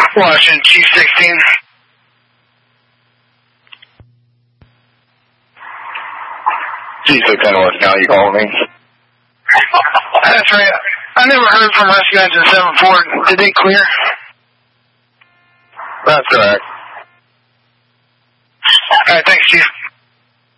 Washington, Chief 16. Chief 16 West County, you calling me? That's right. I never heard from Rescue Engine 7 Ford. Did they clear? That's correct.